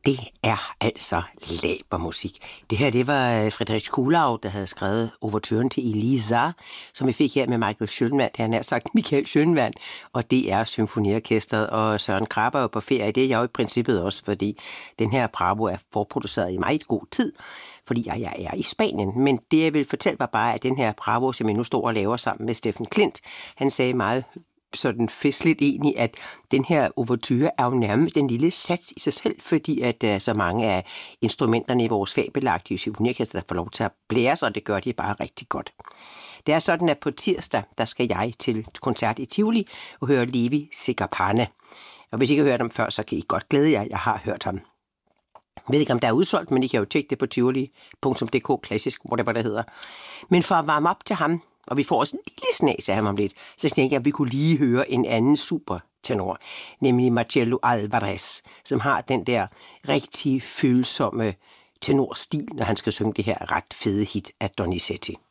Det er altså labermusik. Det her, det var Friedrich Kuhlau, der havde skrevet ouverturen til Elisa, som vi fik her med Michael Schønwandt. Han har sagt Michael Schønwandt, og det er Symfoniorkestret, og Søren Krabbe er jo på ferie. Det er jeg jo i princippet også, fordi den her Bravo er forproduceret i meget god tid, fordi jeg er i Spanien. Men det, jeg vil fortælle, var bare, at den her Bravo, som jeg nu står og laver sammen med Steffen Klint, han sagde meget sådan festligt egentlig, at den her ouverture er jo nærmest en lille sats i sig selv, fordi at der er så mange af instrumenterne i vores fabelagtige symfoniorkester, der får lov til at blære sig, og det gør de bare rigtig godt. Det er sådan, at på tirsdag, der skal jeg til koncert i Tivoli og høre Levi Sikapane. Og hvis I ikke har hørt ham før, så kan I godt glæde jer, jeg har hørt ham. Jeg ved ikke, om der er udsolgt, men I kan jo tjekke det på tivoli.dk klassisk, hvor det var, der hedder. Men for at varme op til ham, og vi får også en lille snas af ham om lidt, så tænker jeg, at vi kunne lige høre en anden supertenor, nemlig Marcelo Alvarez, som har den der rigtig følsomme tenorstil, når han skal synge det her ret fede hit af Donizetti.